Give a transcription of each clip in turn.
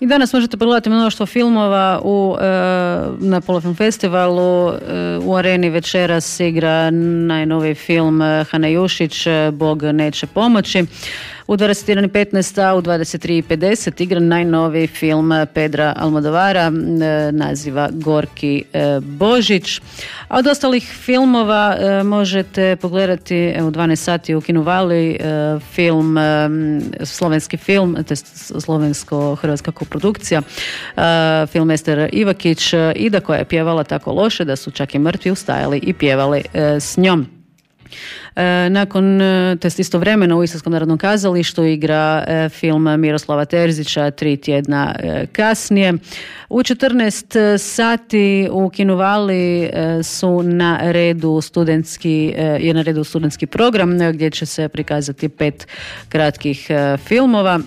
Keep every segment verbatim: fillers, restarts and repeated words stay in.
I danas možete pogledati mnoštvo filmova u, na Polofilm festivalu. U Areni večeras igra najnoviji film Hane Jušić, Bog neće pomoći. U dvadeset jedan i petnaest, a u dvadeset tri i pedeset igra najnoviji film Pedra Almodovara, naziva Gorki Božić. A od ostalih filmova možete pogledati u dvanaest sati u Kinu Vali film, slovenski film, to je slovensko-hrvatska koprodukcija, film Ester Ivakić, Ida koja je pjevala tako loše da su čak i mrtvi ustajali i pjevali s njom. Nakon, to jest istovremeno u Istarskom narodnom kazalištu igra film Miroslava Terzića tri tjedna kasnije. U četrnaest sati u Kinu Vali su na redu studentski, je na redu studentski program gdje će se prikazati pet kratkih filmova.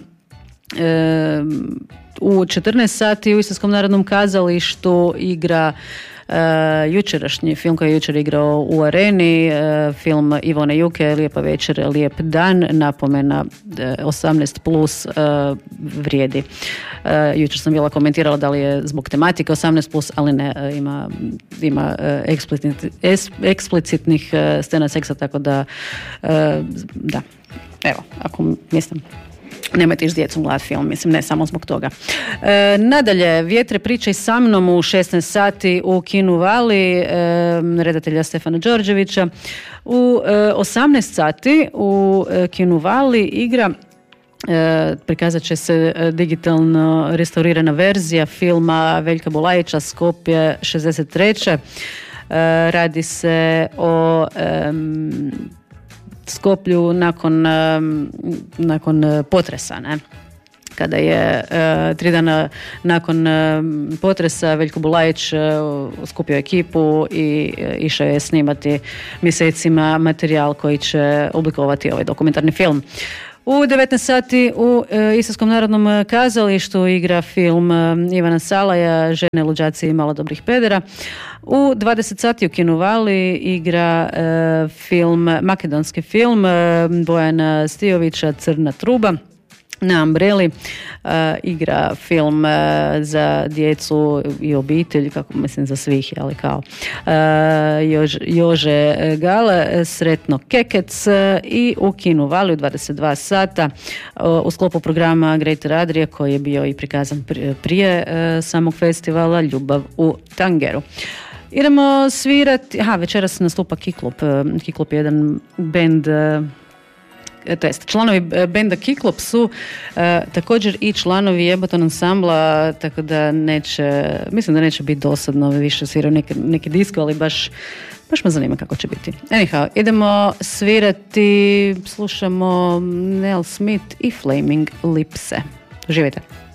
U četrnaest sati u Istarskom narodnom kazalištu igra Uh, jučerašnji film koji je jučer igrao u Areni, uh, film Ivone Juke, Lijepa večer, lijep dan, napomena uh, osamnaest plus uh, vrijedi. Uh, jučer sam bila komentirala da li je zbog tematike osamnaest plus, ali ne, uh, ima, ima uh, eksplicit, es, eksplicitnih uh, scena seksa, tako da uh, da, evo, ako mislim nemojte ići s djecom gledati film, mislim, ne samo zbog toga. E, nadalje, Vjetre pričaj sa mnom u šesnaest sati u Kinu Vali, e, redatelja Stefana Đorđevića. U e, osamnaest sati u e, Kinu Vali igra, e, prikazat će se digitalno restaurirana verzija filma Veljka Bulajića Skopje šezdeset treće. E, radi se o e, Skoplju nakon, nakon potresa, ne? Kada je uh, tri dana nakon uh, potresa Veljko Bulajić uh, skupio ekipu i uh, išao je snimati mjesecima materijal koji će oblikovati ovaj dokumentarni film. U devetnaest sati u uh, Istarskom narodnom kazalištu igra film uh, Ivana Salaja, Žene, luđaci i malo dobrih pedera. U dvadeset sati u Kinu Vali igra uh, film, makedonski film uh, Bojana Stijovića, Crna truba. Na Umbrelli uh, igra film uh, za djecu i obitelj, kako mislim za svih, ali kao uh, Jož, Jože Gale, Sretno Kekec, uh, i u Kinu Vali u dvadeset dva sata uh, u sklopu programa Greater Adria koji je bio i prikazan prije, prije uh, samog festivala, Ljubav u Tangeru. Idemo svirati, aha, večeras nastupa Kiklop. Kiklop je jedan bend, to jest članovi benda Kiklop su uh, također i članovi Jeboton ansambla, tako da neće, mislim da neće biti dosadno, više sviraju neki, neki disko, ali baš, baš me zanima kako će biti. Anyhow, idemo svirati, slušamo Nell Smith i Flaming Lipse. Uživajte.